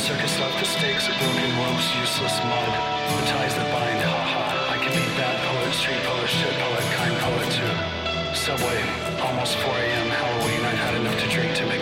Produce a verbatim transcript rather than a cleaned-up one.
circus left the stakes, broken ropes, useless mud. The ties that bind, haha. I can be bad poet, street poet, shit poet, kind poet too. Subway, almost four a.m. Halloween. I've had enough to drink to make